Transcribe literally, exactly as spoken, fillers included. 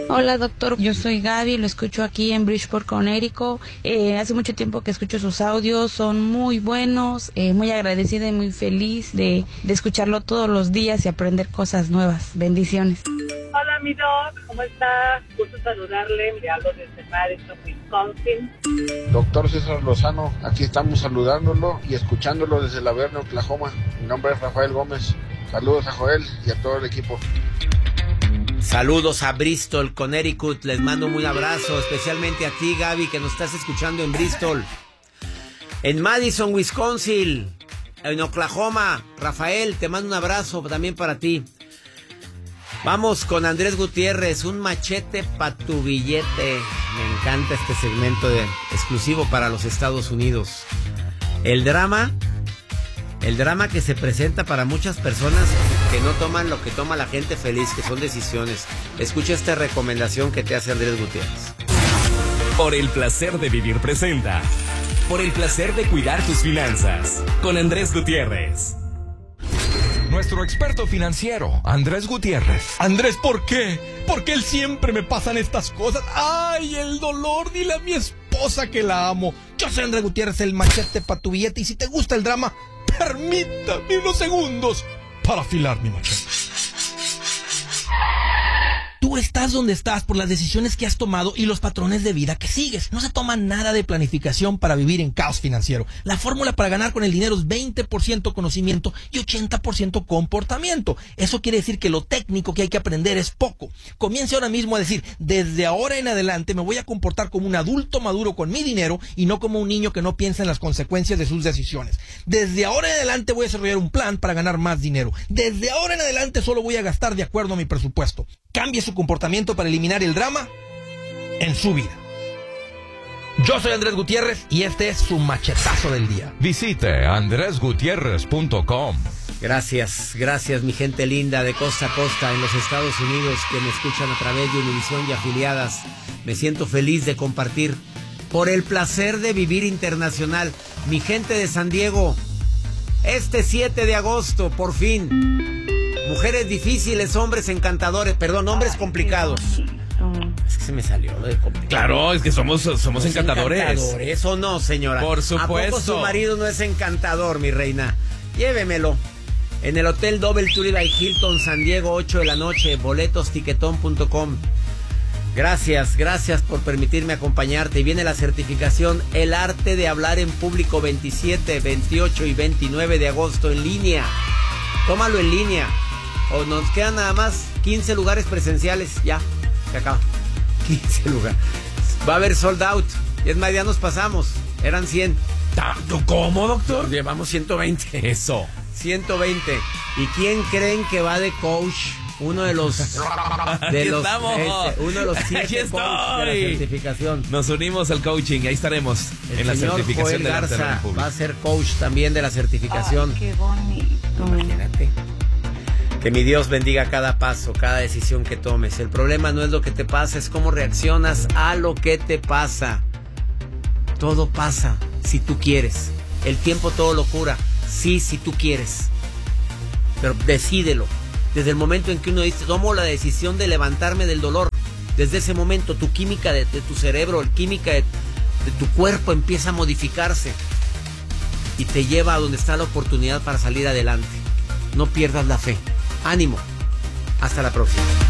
Hola doctor, yo soy Gaby, lo escucho aquí en Bridgeport, Connecticut. Eh, hace mucho tiempo que escucho sus audios, son muy buenos, eh, muy agradecida y muy feliz de, de escucharlo todos los días y aprender cosas nuevas. Bendiciones. Hola mi doc, ¿cómo está? Gusto saludarle, le hablo desde Madison, Wisconsin. Doctor César Lozano, aquí estamos saludándolo y escuchándolo desde La Verne, Oklahoma. Mi nombre es Rafael Gómez. Saludos a Joel y a todo el equipo. Saludos a Bristol, Connecticut. Les mando un abrazo, especialmente a ti, Gaby, que nos estás escuchando en Bristol. En Madison, Wisconsin, en Oklahoma. Rafael, te mando un abrazo también para ti. Vamos con Andrés Gutiérrez, un machete pa' tu billete. Me encanta este segmento de, exclusivo para los Estados Unidos. El drama, el drama que se presenta para muchas personas que no toman lo que toma la gente feliz, que son decisiones. Escucha esta recomendación que te hace Andrés Gutiérrez. Por el placer de vivir presenta. Por el placer de cuidar tus finanzas. Con Andrés Gutiérrez. Nuestro experto financiero, Andrés Gutiérrez. Andrés, ¿por qué? ¿Por qué él siempre me pasan estas cosas? ¡Ay, el dolor! Dile a mi esposa que la amo. Yo soy Andrés Gutiérrez, el machete pa' tu billete. Y si te gusta el drama, permítame unos segundos para afilar mi machete. Tú estás donde estás por las decisiones que has tomado y los patrones de vida que sigues. No se toma nada de planificación para vivir en caos financiero. La fórmula para ganar con el dinero es veinte por ciento conocimiento y ochenta por ciento comportamiento. Eso quiere decir que lo técnico que hay que aprender es poco. Comience ahora mismo a decir, desde ahora en adelante me voy a comportar como un adulto maduro con mi dinero y no como un niño que no piensa en las consecuencias de sus decisiones. Desde ahora en adelante voy a desarrollar un plan para ganar más dinero. Desde ahora en adelante solo voy a gastar de acuerdo a mi presupuesto. Cambie su comportamiento para eliminar el drama en su vida. Yo soy Andrés Gutiérrez y este es su machetazo del día. Visite andres gutierrez punto com. Gracias, gracias mi gente linda de costa a costa en los Estados Unidos que me escuchan a través de Univisión y afiliadas. Me siento feliz de compartir por el placer de vivir internacional. Mi gente de San Diego, este siete de agosto, por fin. Mujeres difíciles, hombres encantadores, perdón, hombres complicados. Es que se me salió lo de complicado. Claro, es que somos, somos encantadores. encantadores. ¿O no, señora? Por supuesto. ¿A poco su marido no es encantador, mi reina? Llévemelo. En el Hotel Double Tree by Hilton, San Diego, ocho de la noche, boletos tiquetón punto com. Gracias, gracias por permitirme acompañarte. Y viene la certificación El Arte de Hablar en Público, veintisiete, veintiocho y veintinueve de agosto en línea. Tómalo en línea. O nos quedan nada más quince lugares presenciales. Ya, se acaba. quince lugares. Va a haber sold out. Y es más, ya nos pasamos. Eran cien. ¿Tanto cómo, doctor? Llevamos ciento veinte. Eso. ciento veinte. ¿Y quién creen que va de coach? Uno de los... De los este, uno de los siete coaches de la certificación. Nos unimos al coaching. Ahí estaremos el en la certificación Joel de Garza la República. va a ser coach también de la certificación. Ay, qué bonito. Imagínate. Que mi Dios bendiga cada paso, cada decisión que tomes. El problema no es lo que te pasa, es cómo reaccionas a lo que te pasa. Todo pasa si tú quieres. El tiempo todo lo cura. Sí, si tú quieres. Pero decídelo. Desde el momento en que uno dice, tomo la decisión de levantarme del dolor. Desde ese momento tu química de, de tu cerebro, la química de, de tu cuerpo empieza a modificarse. Y te lleva a donde está la oportunidad para salir adelante. No pierdas la fe. Ánimo. Hasta la próxima.